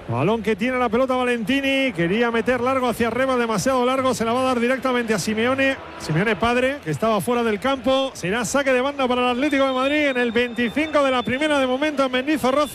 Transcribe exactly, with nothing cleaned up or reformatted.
Balón que tiene la pelota Valentini. Quería meter largo hacia arriba, demasiado largo. Se la va a dar directamente a Simeone. Simeone padre, que estaba fuera del campo. Será saque de banda para el Atlético de Madrid en el veinticinco de la primera de momento en Mendizorroza.